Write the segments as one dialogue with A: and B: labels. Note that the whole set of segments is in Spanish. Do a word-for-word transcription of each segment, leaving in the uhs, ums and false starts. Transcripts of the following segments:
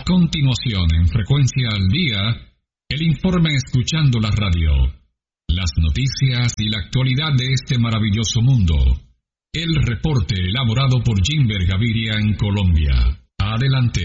A: continuación, en Frecuencia al Día, el informe Escuchando la Radio, las noticias y la actualidad de este maravilloso mundo. El reporte elaborado por Jimber Gaviria en Colombia. Adelante.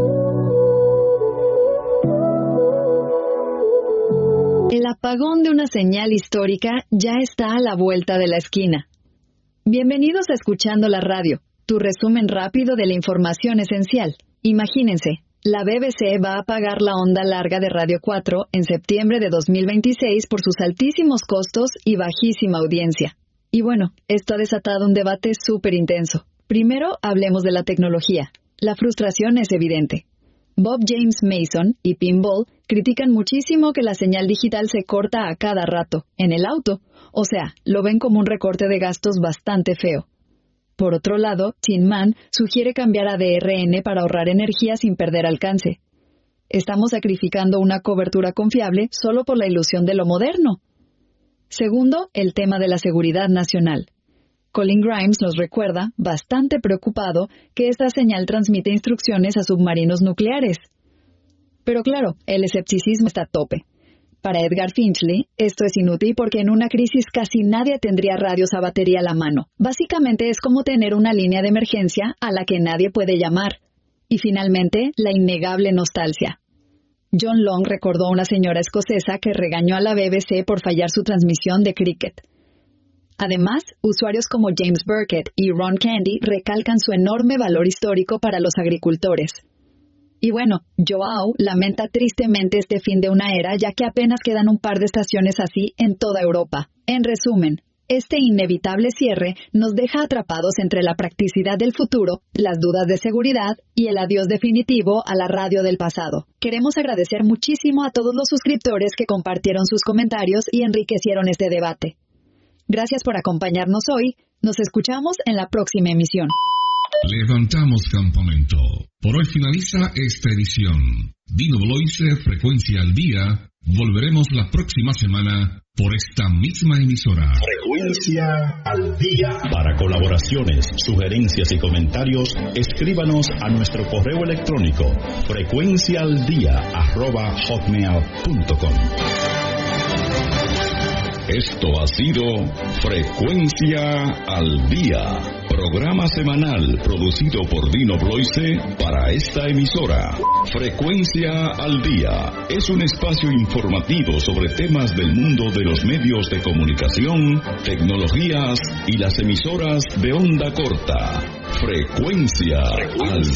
B: El apagón de una señal histórica ya está a la vuelta de la esquina. Bienvenidos a Escuchando la Radio, tu resumen rápido de la información esencial. Imagínense, la B B C va a apagar la onda larga de Radio cuatro en septiembre de dos mil veintiséis por sus altísimos costos y bajísima audiencia. Y bueno, esto ha desatado un debate súper intenso. Primero, hablemos de la tecnología. La frustración es evidente. Bob James Mason y Pinball critican muchísimo que la señal digital se corta a cada rato, en el auto, o sea, lo ven como un recorte de gastos bastante feo. Por otro lado, Tin Man sugiere cambiar a D R N para ahorrar energía sin perder alcance. Estamos sacrificando una cobertura confiable solo por la ilusión de lo moderno. Segundo, el tema de la seguridad nacional. Colin Grimes nos recuerda, bastante preocupado, que esta señal transmite instrucciones a submarinos nucleares. Pero claro, el escepticismo está a tope. Para Edgar Finchley, esto es inútil porque en una crisis casi nadie tendría radios a batería a la mano. Básicamente es como tener una línea de emergencia a la que nadie puede llamar. Y finalmente, la innegable nostalgia. John Long recordó a una señora escocesa que regañó a la B B C por fallar su transmisión de cricket. Además, usuarios como James Burkett y Ron Candy recalcan su enorme valor histórico para los agricultores. Y bueno, Joao lamenta tristemente este fin de una era, ya que apenas quedan un par de estaciones así en toda Europa. En resumen, este inevitable cierre nos deja atrapados entre la practicidad del futuro, las dudas de seguridad y el adiós definitivo a la radio del pasado. Queremos agradecer muchísimo a todos los suscriptores que compartieron sus comentarios y enriquecieron este debate. Gracias por acompañarnos hoy. Nos escuchamos en la próxima emisión.
A: Levantamos campamento. Por hoy finaliza esta edición. Dino Bloise, Frecuencia al Día. Volveremos la próxima semana por esta misma emisora.
C: Frecuencia al Día.
D: Para colaboraciones, sugerencias y comentarios, escríbanos a nuestro correo electrónico frecuenciaaldia arroba hotmail punto com.
E: Esto ha sido Frecuencia al Día, programa semanal producido por Dino Bloise para esta emisora. Frecuencia al Día es un espacio informativo sobre temas del mundo de los medios de comunicación, tecnologías y las emisoras de onda corta. Frecuencia, Frecuencia. al